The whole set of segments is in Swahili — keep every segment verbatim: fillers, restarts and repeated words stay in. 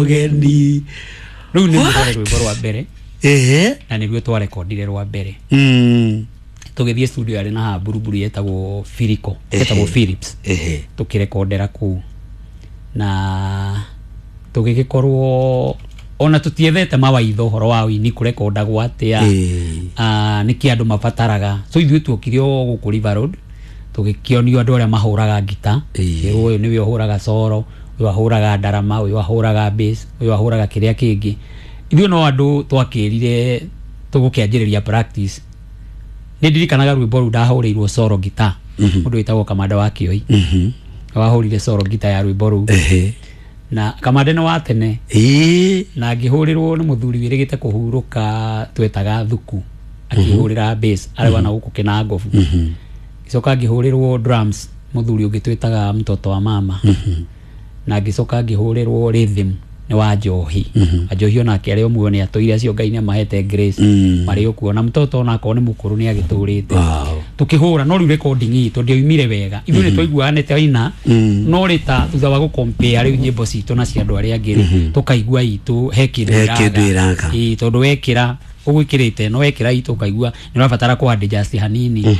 geni riu ni mwore rwimbo rwa mbere eh na ni rwe twarekondire rwa mbere mm tugithie studio yari na buruburu yetagwo Filico yetagwo Philips eh tukirekondera ku na tugigikorwo ona tutiethete mawaitho horo wa wini kurekonda gwatia ah niki andu mabataraga so ithuĩ tuokirio guku River Road tugikionio andu aria mahuraga gita rĩu uyu niwe uhuraga soro uyu ahuraga ndarama uyu ahuraga bass uyu ahuraga kiria kingi ithuĩ no andu twakirire tugukianjĩrĩria practice ni ndirikanaga rwĩmbo ru ndahũrĩirwo soro gita mundu witagwo Kamanda wa Kioi mhm wahũrire soro gita ya rwĩmbo ru ehe na Kamande no watene eh na ngihurirwo ni muthuri wirigite kuhuruka twetaga thuku akihurira bass arwa na guku kina ngofu mhm gicoka ngihurirwo drums muthuri ugitwetaga mtoto wa mama mhm na gicoka ngihurirwo rhythm ni wa Njohi Njohi ona kiareo muone atoire acio Ngai ni mahete grace mari ukuona mtoto na akone mukuru ni agiturite tukihura no ri recording itu ndioimire wega ithu ni twaiguanete aina no rita thutha wa gucompare ri nyimbo citu na cia andu aria angiri tukaigua itu he kindu iraga ii tondu wekira ugwikirite no wekira itu kaigua ni rabatara ku adjust hanini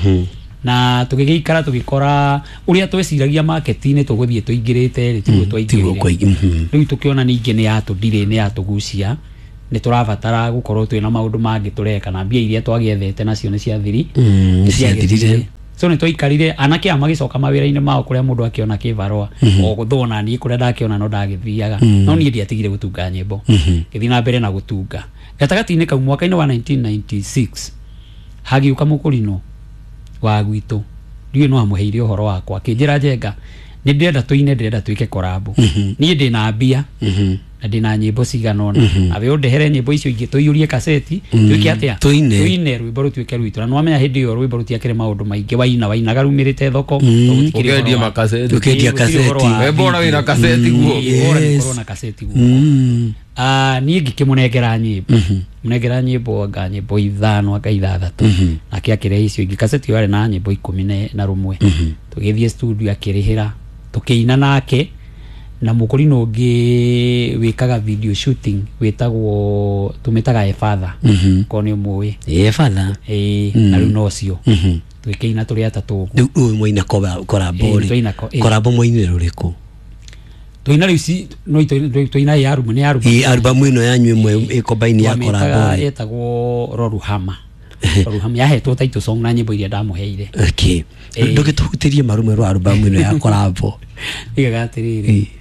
na tugigikara tugikora uria tweciragia marketing tuguthie tuingirite ritigo twaingirite riu tukiona ningi ni yatu ndire ni yatugucia ni turabatara gukorwo twina maundu mangi tureka na mbia iria twagiethete nacio ni cia thiri ni cia thiri so ni twaikarire anake amagicoka mawira-ini mao kuria mundu akiona kivarwa o guthona ni kuria ndakiona no ndagithiaga no ni ndiatigire gutunga nyimbo githi na mbere na gutunga gatagati-ini kau mwaka-ini wa nineteen ninety-six hagiuka mukurino wa gwitu ndiye no amuheire uhoro wakwa kinjira njenga ni ndirenda tuine ndirenda tuike korabo ni ndina mbia na ndina nyimbo ciganona abe undehere nyimbo icio ingi tuiyurie kaseti tuike atia tuine tuine rwimbo rutuike rwitu na no amenya hindi iyo rwimbo rutiakire maundu maingi waina waina garumirite thoko tukiendia makaseti tukiendia kaseti we bora wina kaseti guo bora ni corona kaseti guo ah ni ngikimunengera nyimbo munengera nyimbo anga nyimbo ithano anga ithathatu akiakire icio ingi kaseti yari na nyimbo ikumi na rumwe tugithie studio akirihira tukiina nake na mukurino ngi wikaga video shooting witagwo tumetaga e father ko ni muwe e father eh na runocio tukiina turi atatu uyu moina korabo korabo moine ruriku tuina risi no tuina ya album ni album i album ino yanyu imwe ikobaini ya korabo yetagwo Roruhama Roruhama yahetwo taito song na nyimbo iria ndamuheire okay ndugitutirie marume ro album ino ya korabo igatiriri